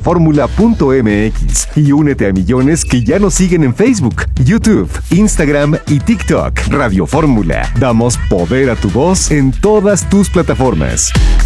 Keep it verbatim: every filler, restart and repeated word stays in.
radiofórmula punto m x y únete a millones que ya nos siguen en Facebook, YouTube, Instagram y TikTok. Radio Fórmula. Damos poder a tu voz en todas tus plataformas.